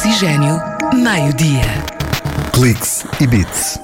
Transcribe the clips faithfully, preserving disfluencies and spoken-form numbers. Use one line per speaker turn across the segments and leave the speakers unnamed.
Oxigênio, meio-dia.
Cliques e Beats.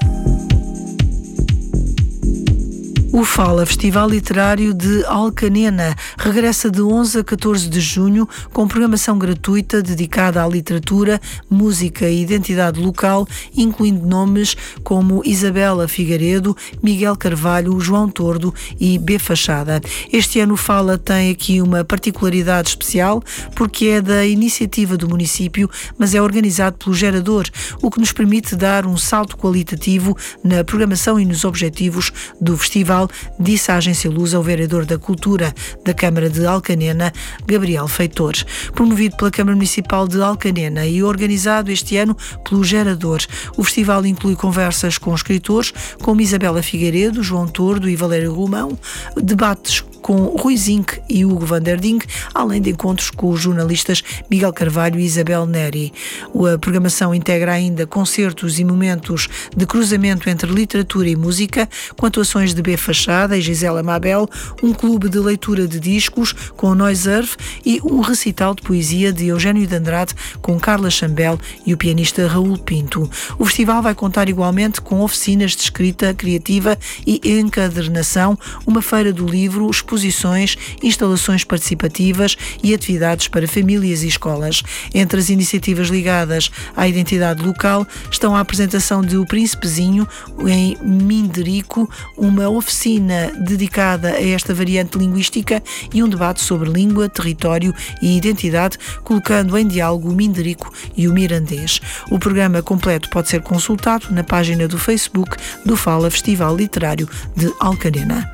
O Fala Festival Literário de Alcanena regressa de onze a catorze de junho com programação gratuita dedicada à literatura, música e identidade local, incluindo nomes como Isabela Figueiredo, Miguel Carvalho, João Tordo e B. Fachada. Este ano o Fala tem aqui uma particularidade especial porque é da iniciativa do município, mas é organizado pelo Gerador, o que nos permite dar um salto qualitativo na programação e nos objetivos do festival, disse a Agência Luz ao vereador da Cultura da Câmara de Alcanena, Gabriel Feitor. Promovido pela Câmara Municipal de Alcanena e organizado este ano pelo Gerador, o festival inclui conversas com escritores como Isabela Figueiredo, João Tordo e Valério Romão, debates com Rui Zinck e Hugo van der Ding, além de encontros com os jornalistas Miguel Carvalho e Isabel Neri. A programação integra ainda concertos e momentos de cruzamento entre literatura e música, com atuações de B. Fachada e Gisela Mabel, um clube de leitura de discos com Noiserve e um recital de poesia de Eugênio de Andrade com Carla Chambel e o pianista Raul Pinto. O festival vai contar igualmente com oficinas de escrita criativa e encadernação, uma feira do livro, exposições, instalações participativas e atividades para famílias e escolas. Entre as iniciativas ligadas à identidade local estão a apresentação de O Príncipezinho em Minderico, uma oficina dedicada a esta variante linguística e um debate sobre língua, território e identidade, colocando em diálogo o Minderico e o mirandês. O programa completo pode ser consultado na página do Facebook do Fala Festival Literário de Alcanena.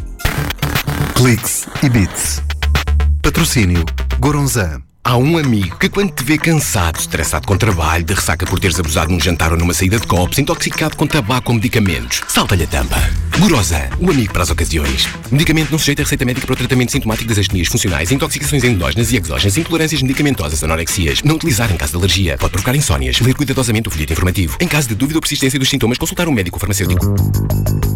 Cliques e Beats. Patrocínio Goronzan.
Há um amigo que quando te vê cansado, estressado com trabalho, de ressaca por teres abusado num jantar ou numa saída de copos, intoxicado com tabaco ou medicamentos, salta-lhe a tampa. Goronzan, o amigo para as ocasiões. Medicamento não sujeito a receita médica para o tratamento sintomático das astenias funcionais, intoxicações endógenas e exógenas, intolerâncias medicamentosas, anorexias. Não utilizar em caso de alergia. Pode provocar insónias. Ler cuidadosamente o folheto informativo. Em caso de dúvida ou persistência dos sintomas, consultar um médico ou farmacêutico.